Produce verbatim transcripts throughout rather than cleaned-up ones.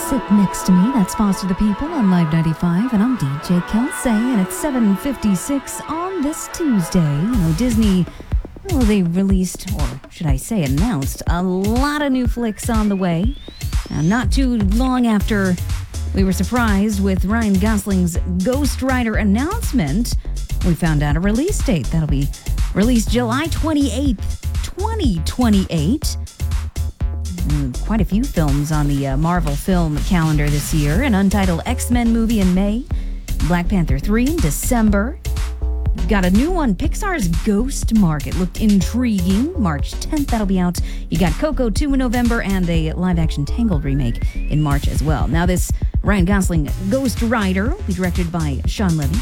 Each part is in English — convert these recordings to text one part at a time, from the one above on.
Sit Next to Me. That's Foster the People on Live ninety-five, and I'm D J Kelsey, and it's seven fifty-six on this Tuesday. You know, Disney, well, they released, or should I say announced, a lot of new flicks on the way. Now, not too long after we were surprised with Ryan Gosling's Ghost Rider announcement, we found out a release date. That'll be released July twenty-eighth, twenty twenty-eight. Mm, quite a few films on the uh, Marvel film calendar this year. An untitled X-Men movie in May. Black Panther three in December. We've got a new one, Pixar's Ghost Market. Looked intriguing. March tenth, that'll be out. You got Coco two in November and a live-action Tangled remake in March as well. Now this Ryan Gosling Ghost Rider will be directed by Sean Levy.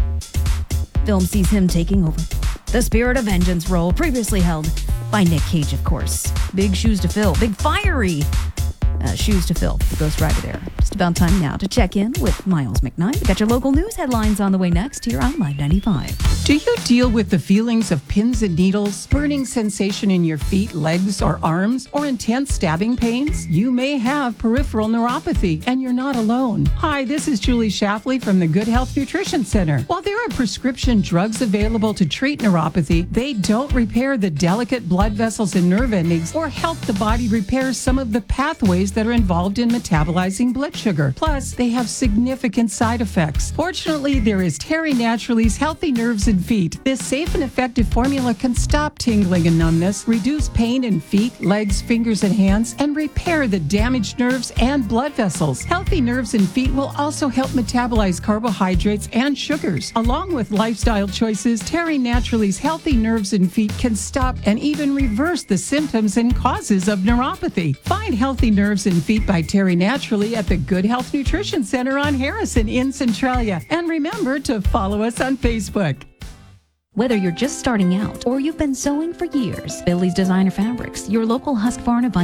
Film sees him taking over the Spirit of Vengeance role previously held by Nick Cage, of course. Big shoes to fill. Big fiery uh, shoes to fill. The Ghost Rider there. Just about time now to check in with Miles McKnight. We got your local news headlines on the way next here on Live ninety-five. Do you deal with the feelings of pins and needles, burning sensation in your feet, legs, or arms, or intense stabbing pains? You may have peripheral neuropathy, and you're not alone. Hi, this is Julie Shafley from the Good Health Nutrition Center. While there are prescription drugs available to treat neuropathy, they don't repair the delicate blood vessels and nerve endings or help the body repair some of the pathways that are involved in metabolizing blood sugar. Plus, they have significant side effects. Fortunately, there is Terry Naturally's Healthy Nerves and Feet. This safe and effective formula can stop tingling and numbness, reduce pain in feet, legs, fingers, and hands, and repair the damaged nerves and blood vessels. Healthy Nerves and Feet will also help metabolize carbohydrates and sugars. Along with lifestyle choices, Terry Naturally's Healthy Nerves and Feet can stop and even reverse the symptoms and causes of neuropathy. Find Healthy Nerves and Feet by Terry Naturally at the Good Health Nutrition Center on Harrison in Centralia. And remember to follow us on Facebook. Whether you're just starting out or you've been sewing for years, Billy's Designer Fabrics, your local Husqvarna